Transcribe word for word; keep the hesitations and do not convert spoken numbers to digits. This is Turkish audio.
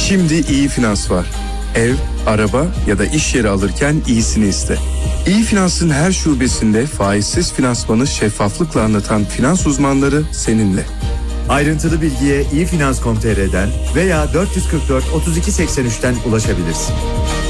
Şimdi İyi Finans var. Ev, araba ya da iş yeri alırken iyisini iste. İyi Finans'ın her şubesinde faizsiz finansmanı şeffaflıkla anlatan finans uzmanları seninle. Ayrıntılı bilgiye iyifinans nokta com nokta tr'den veya dört yüz kırk dört otuz iki seksen üçten ulaşabilirsin.